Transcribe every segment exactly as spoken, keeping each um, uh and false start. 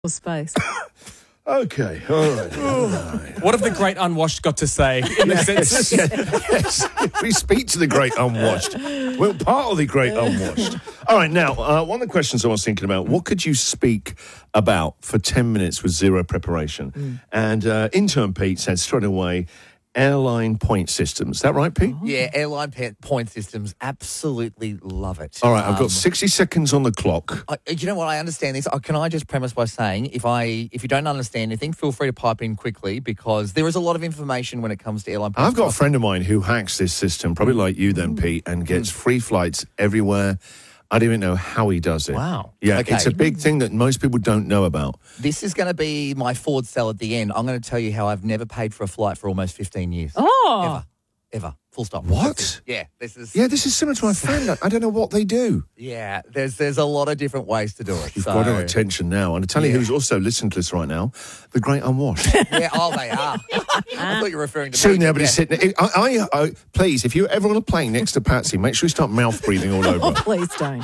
space. Okay, all right. all right. What have the great unwashed got to say in this Yes, instance? yes. We speak to the great unwashed. We're part of the great unwashed. All right, now, uh, one of the questions I was thinking about, what could you speak about for ten minutes with zero preparation? Mm. And uh, intern Pete said straight away, airline point systems. Is that right, Pete? Oh. Yeah, airline pe- point systems. Absolutely love it. All right, I've got Um, sixty seconds on the clock. I, you know what? I understand this. Uh, Can I just premise by saying, if I if you don't understand anything, feel free to pipe in quickly because there is a lot of information when it comes to airline points. I've got a friend of mine who hacks this system, probably like you then, Pete, and gets free flights everywhere. I don't even know how he does it. Wow. Yeah, Okay. it's a big thing that most people don't know about. This is going to be my forward sell at the end. I'm going to tell you how I've never paid for a flight for almost fifteen years. Oh. Ever. Ever. Full stop. What? That's it. Yeah. This is. Yeah, this is similar to my friend. I don't know what they do. Yeah. There's there's a lot of different ways to do it. You've so, got our attention now. And I tell you Yeah. who's also listening to this right now, the great unwashed. Yeah. Oh, they are. I thought you were referring to Soon me. everybody's Yeah. sitting. I, I, I, please, if you're ever on a plane next to Patsy, make sure you start mouth breathing all over. Oh, please don't.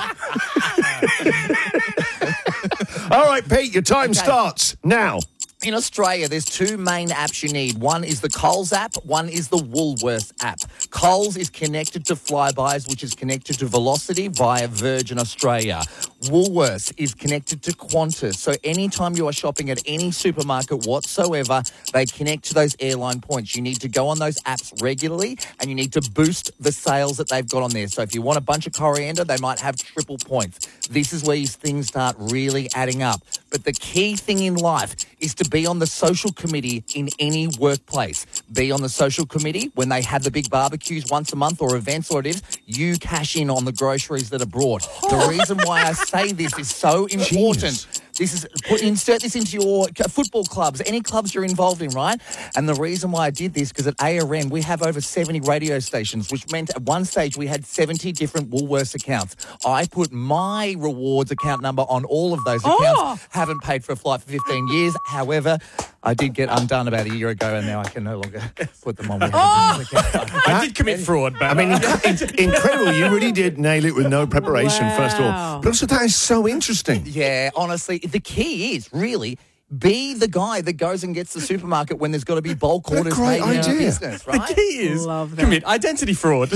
All right, Pete, your time Okay. starts now. In Australia, there's two main apps you need. One is the Coles app, one is the Woolworths app. Coles is connected to Flybuys, which is connected to Velocity via Virgin Australia. Woolworths is connected to Qantas. So anytime you are shopping at any supermarket whatsoever, they connect to those airline points. You need to go on those apps regularly and you need to boost the sales that they've got on there. So if you want a bunch of coriander, they might have triple points. This is where things start really adding up. But the key thing in life is to be on the social committee in any workplace. Be on the social committee when they have the big barbecues once a month or events or it is. You cash in on the groceries that are brought. The reason why I say this is so important. Jeez. This is put insert this into your football clubs, any clubs you're involved in, right? And the reason why I did this because at A R N we have over seventy radio stations, which meant at one stage we had seventy different Woolworths accounts. I put my rewards account number on all of those accounts. Oh. Haven't paid for a flight for fifteen years. However, I did get undone about a year ago, and now I can no longer put them on. With Oh. I did commit fraud, but I mean, inc- incredible. You really did nail it with no preparation, Wow. first of all. But also, that is so interesting. Yeah, honestly, the key is really be the guy that goes and gets the supermarket when there's got to be bulk What a orders great made in idea. our business, the right? key is Love that. commit identity fraud.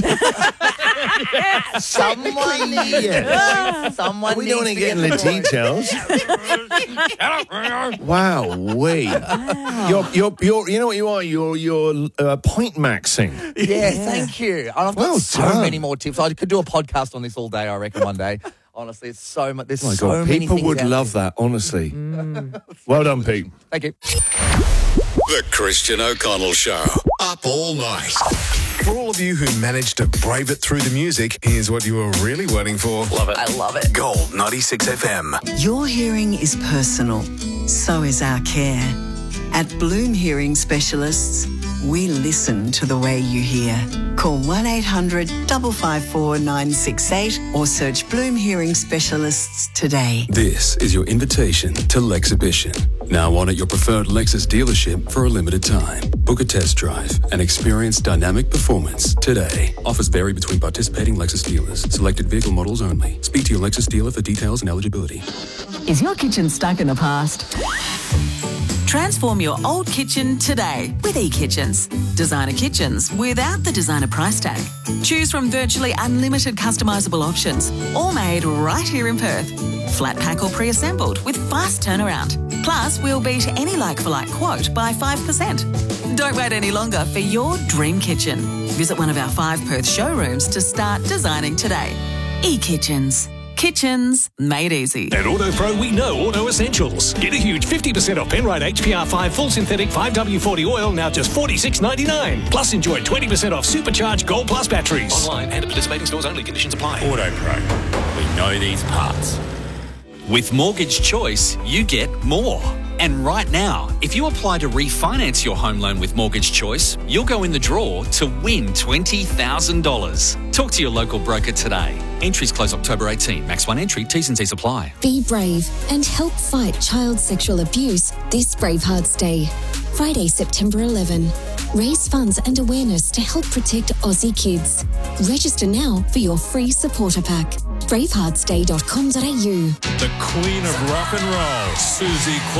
Someone needs yes. someone We needs don't want to to get into the point. details. Wow, we. You're, you're, you're, you know what you are? You're, you're uh, point maxing. Yeah, thank you. And I've got Well so done. many more tips. I could do a podcast on this all day, I reckon, one day. Honestly, it's so much. There's Oh my so God, many people things would out love that, honestly. Well done, Pete. there. Thank you. The Christian O'Connell Show. Up all night. For all of you who managed to brave it through the music, here's what you were really waiting for. Love it. I love it. Gold ninety-six F M. Your hearing is personal, so is our care. At Bloom Hearing Specialists, we listen to the way you hear. Call one eight hundred five five four nine six eight or search Bloom Hearing Specialists today. This is your invitation to Lexhibition. Now on at your preferred Lexus dealership for a limited time. Book a test drive and experience dynamic performance today. Offers vary between participating Lexus dealers. Selected vehicle models only. Speak to your Lexus dealer for details and eligibility. Is your kitchen stuck in the past? Transform your old kitchen today with eKitchens. Designer kitchens without the designer price tag. Choose from virtually unlimited customisable options, all made right here in Perth. Flat pack or pre-assembled with fast turnaround. Plus, we'll beat any like-for-like quote by five percent. Don't wait any longer for your dream kitchen. Visit one of our five Perth showrooms to start designing today. eKitchens. Kitchens made easy. At AutoPro, we know auto essentials. Get a huge fifty percent off Penrite H P R five full synthetic five W forty oil, now just forty-six ninety-nine. Plus, enjoy twenty percent off supercharged Gold Plus batteries. Online and at participating stores only. Conditions apply. AutoPro. We know these parts. With Mortgage Choice, you get more. And right now, if you apply to refinance your home loan with Mortgage Choice, you'll go in the draw to win twenty thousand dollars. Talk to your local broker today. Entries close October eighteenth. Max one entry. T's and C's apply. Be brave and help fight child sexual abuse this Bravehearts Day. Friday, September eleventh. Raise funds and awareness to help protect Aussie kids. Register now for your free supporter pack. braveheartsday dot com dot a u. The queen of rock and roll, Susie